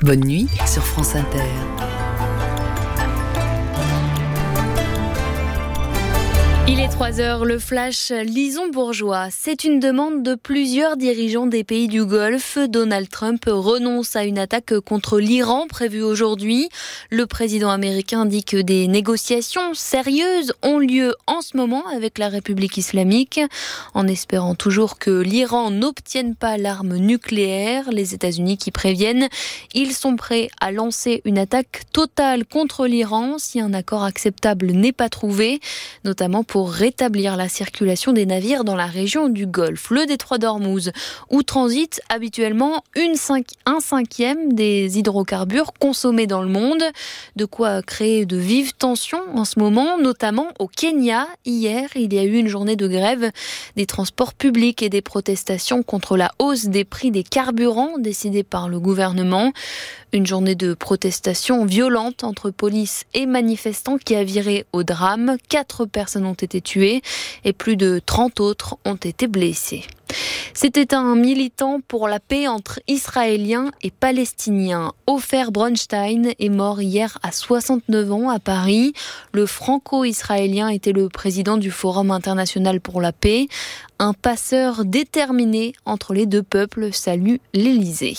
Bonne nuit sur France Inter. Il est 3h, le flash Lison-Bourgeois. C'est une demande de plusieurs dirigeants des pays du Golfe. Donald Trump renonce à une attaque contre l'Iran prévue aujourd'hui. Le président américain dit que des négociations sérieuses ont lieu en ce moment avec la République islamique, en espérant toujours que l'Iran n'obtienne pas l'arme nucléaire. Les États-Unis qui préviennent, ils sont prêts à lancer une attaque totale contre l'Iran si un accord acceptable n'est pas trouvé, notamment pour rétablir la circulation des navires dans la région du Golfe. Le détroit d'Ormuz, où transite habituellement un cinquième des hydrocarbures consommés dans le monde. De quoi créer de vives tensions en ce moment, notamment au Kenya. Hier, il y a eu une journée de grève des transports publics et des protestations contre la hausse des prix des carburants décidée par le gouvernement. Une journée de protestation violente entre police et manifestants qui a viré au drame. 4 personnes ont été tuées et plus de 30 autres ont été blessées. C'était un militant pour la paix entre Israéliens et Palestiniens. Ofer Bronstein est mort hier à 69 ans à Paris. Le franco-israélien était le président du Forum international pour la paix. Un passeur déterminé entre les deux peuples salue l'Élysée.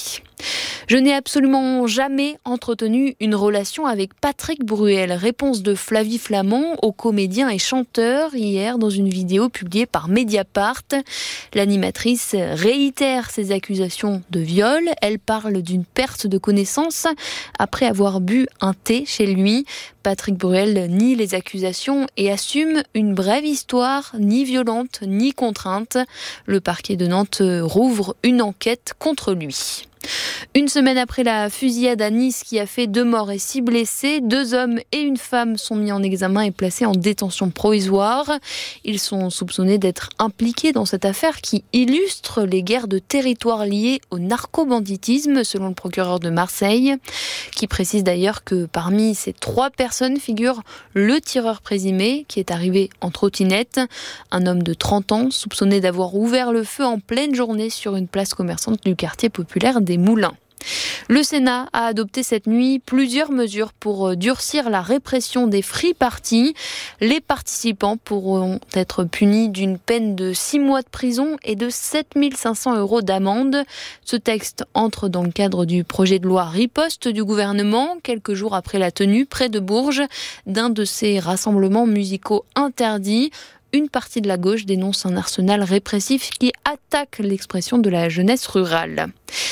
Je n'ai absolument jamais entretenu une relation avec Patrick Bruel. Réponse de Flavie Flament au comédien et chanteur hier dans une vidéo publiée par Mediapart. L'animatrice réitère ses accusations de viol. Elle parle d'une perte de connaissance après avoir bu un thé chez lui. Patrick Bruel nie les accusations et assume une brève histoire, ni violente ni contrainte. Le parquet de Nantes rouvre une enquête contre lui. Une semaine après la fusillade à Nice qui a fait 2 morts et 6 blessés, 2 hommes et une femme sont mis en examen et placés en détention provisoire. Ils sont soupçonnés d'être impliqués dans cette affaire qui illustre les guerres de territoire liées au narcobanditisme, selon le procureur de Marseille, qui précise d'ailleurs que parmi ces 3 personnes figure le tireur présumé qui est arrivé en trottinette, un homme de 30 ans soupçonné d'avoir ouvert le feu en pleine journée sur une place commerçante du quartier populaire des Moulins. Le Sénat a adopté cette nuit plusieurs mesures pour durcir la répression des free parties. Les participants pourront être punis d'une peine de 6 mois de prison et de 7 500 € d'amende. Ce texte entre dans le cadre du projet de loi riposte du gouvernement, quelques jours après la tenue près de Bourges d'un de ces rassemblements musicaux interdits. Une partie de la gauche dénonce un arsenal répressif qui attaque l'expression de la jeunesse rurale.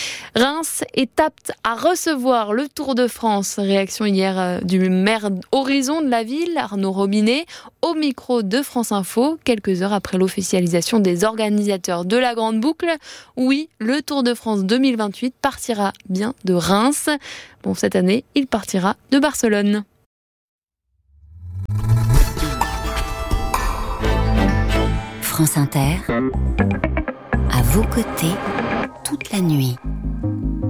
Reims est apte à recevoir le Tour de France. Réaction hier du maire horizon de la ville, Arnaud Robinet, au micro de France Info, quelques heures après l'officialisation des organisateurs de la Grande Boucle. Oui, le Tour de France 2028 partira bien de Reims. Bon, cette année, il partira de Barcelone. France Inter, à vos côtés, toute la nuit.